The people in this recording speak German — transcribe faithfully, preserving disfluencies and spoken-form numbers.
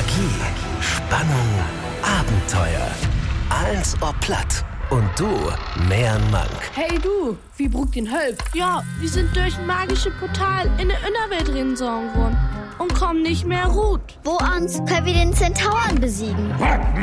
Magie, Spannung, Abenteuer. Eins ob platt und du mehr Mank. Hey du, wie Bruck den Hölp? Ja, wir sind durch ein magisches Portal in der Innerwelt reingesogen worden und kommen nicht mehr gut. Wo uns können wir den Zentauren besiegen?